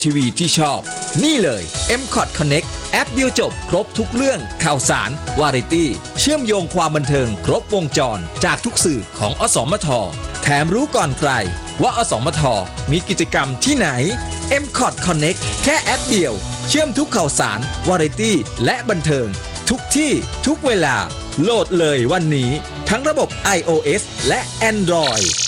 ทีวีที่ชอบนี่เลย MCOT Connect แอปเดียวจบครบทุกเรื่องข่าวสารวาไรตี้เชื่อมโยงความบันเทิงครบวงจรจากทุกสื่อของอสมทแถมรู้ก่อนใครว่าอสมทมีกิจกรรมที่ไหน MCOT Connect แค่แอปเดียวเชื่อมทุกข่าวสารวาไรตี้และบันเทิงทุกที่ทุกเวลาโหลดเลยวันนี้ทั้งระบบ iOS และ Android